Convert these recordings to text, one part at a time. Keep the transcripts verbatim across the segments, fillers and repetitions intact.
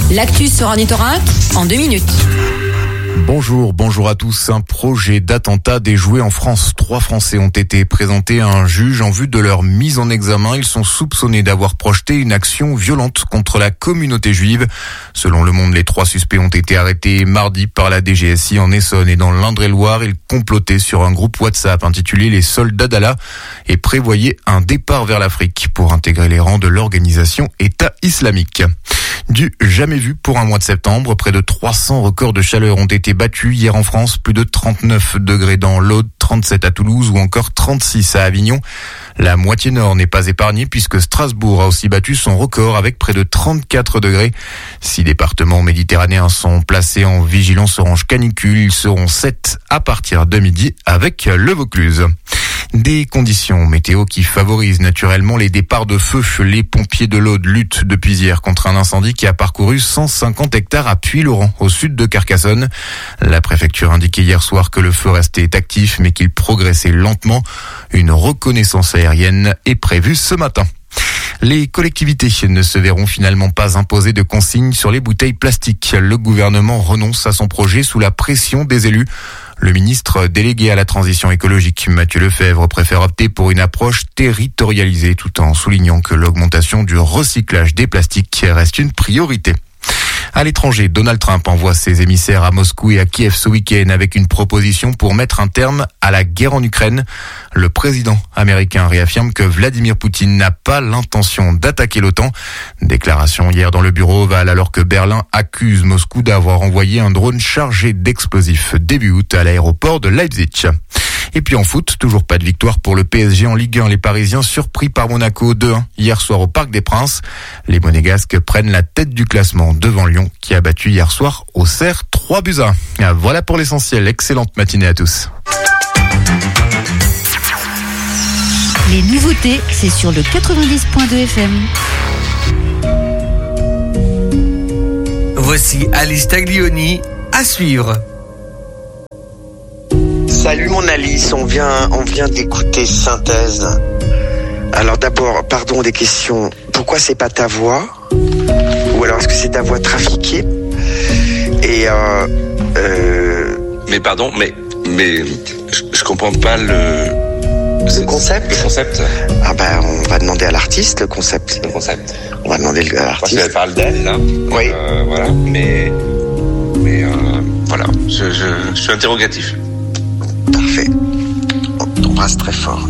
L'actu sur Ornithorinque en deux minutes. Bonjour, bonjour à tous. Un projet d'attentat déjoué en France. Trois Français ont été présentés à un juge en vue de leur mise en examen. Ils sont soupçonnés d'avoir projeté une action violente contre la communauté juive. Selon Le Monde, les trois suspects ont été arrêtés mardi par la D G S I en Essonne et dans l'Indre-et-Loire. Ils complotaient sur un groupe WhatsApp intitulé Les Soldats d'Allah et prévoyaient un départ vers l'Afrique pour intégrer les rangs de l'organisation État islamique. Du jamais vu pour un mois de septembre, près de trois cents records de chaleur ont été battus hier en France, plus de trente-neuf degrés dans l'Aude, trente-sept à Toulouse ou encore trente-six à Avignon. La moitié nord n'est pas épargnée puisque Strasbourg a aussi battu son record avec près de trente-quatre degrés. Six départements méditerranéens sont placés en vigilance orange canicule, ils seront sept à partir de midi avec le Vaucluse. Des conditions météo qui favorisent naturellement les départs de feu. Les pompiers de l'Aude luttent depuis hier contre un incendie qui a parcouru cent cinquante hectares à Puylaurens, au sud de Carcassonne. La préfecture indiquait hier soir que le feu restait actif mais qu'il progressait lentement. Une reconnaissance aérienne est prévue ce matin. Les collectivités ne se verront finalement pas imposer de consignes sur les bouteilles plastiques. Le gouvernement renonce à son projet sous la pression des élus. Le ministre délégué à la transition écologique, Mathieu Lefèvre, préfère opter pour une approche territorialisée tout en soulignant que l'augmentation du recyclage des plastiques reste une priorité. À l'étranger, Donald Trump envoie ses émissaires à Moscou et à Kiev ce week-end avec une proposition pour mettre un terme à la guerre en Ukraine. Le président américain réaffirme que Vladimir Poutine n'a pas l'intention d'attaquer l'OTAN. Déclaration hier dans le bureau ovale alors que Berlin accuse Moscou d'avoir envoyé un drone chargé d'explosifs début août à l'aéroport de Leipzig. Et puis en foot, toujours pas de victoire pour le P S G en Ligue un. Les Parisiens surpris par Monaco deux un hier soir au Parc des Princes. Les Monégasques prennent la tête du classement devant Lyon qui a battu hier soir Auxerre trois buts à un. Voilà pour l'essentiel. Excellente matinée à tous. Les nouveautés, c'est sur le quatre-vingt-dix point deux F M. Voici Alice Taglioni à suivre. Salut mon Alice, on vient, on vient d'écouter Synthèse. Alors d'abord, pardon des questions. Pourquoi c'est pas ta voix ? Ou alors est-ce que c'est ta voix trafiquée ? Et euh, euh... Mais pardon, mais mais je, je comprends pas le. Le concept. Le concept. Ah ben on va demander à l'artiste le concept. Le concept. On va demander à l'artiste. Parce qu'elle parle d'elle là. Oui. Euh, voilà. Mais mais euh, voilà, je, je, je suis interrogatif. Parfait. On t'embrasse très fort.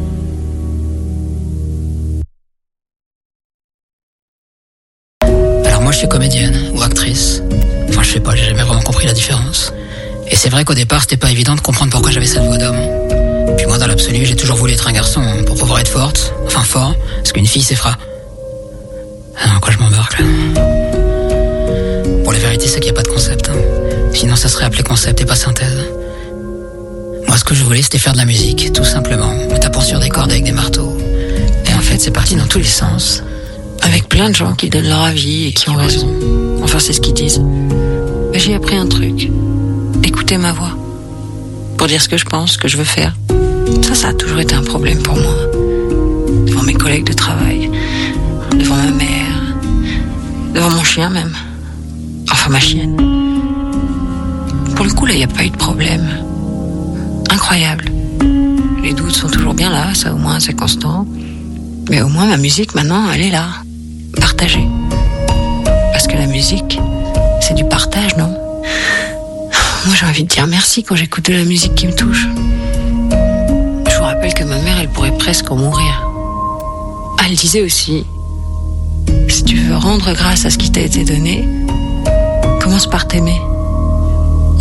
Alors moi je suis comédienne ou actrice. Enfin je sais pas, j'ai jamais vraiment compris la différence. Et c'est vrai qu'au départ c'était pas évident de comprendre pourquoi j'avais cette voix d'homme. Puis moi dans l'absolu j'ai toujours voulu être un garçon hein, pour pouvoir être forte. Enfin fort, parce qu'une fille c'est fera. Ah non, quoi je m'embarque là. Bon la vérité c'est qu'il n'y a pas de concept. Hein. Sinon ça serait appelé concept et pas synthèse. Moi, ce que je voulais, c'était faire de la musique, tout simplement, en tapant sur des cordes avec des marteaux. Et en fait, c'est parti dans tous les sens. Avec plein de gens qui donnent leur avis et qui ont raison. Enfin, c'est ce qu'ils disent. Mais j'ai appris un truc. Écouter ma voix. Pour dire ce que je pense, ce que je veux faire. Ça, ça a toujours été un problème pour moi. Devant mes collègues de travail. Devant ma mère. Devant mon chien, même. Enfin, ma chienne. Pour le coup, là, il n'y a pas eu de problème. Incroyable. Les doutes sont toujours bien là, ça au moins c'est constant. Mais au moins ma musique maintenant, elle est là. Partagée. Parce que la musique, c'est du partage, non ? Moi j'ai envie de dire merci quand j'écoute de la musique qui me touche. Je vous rappelle que ma mère, elle pourrait presque en mourir. Ah, elle disait aussi, si tu veux rendre grâce à ce qui t'a été donné, commence par t'aimer. Hum ?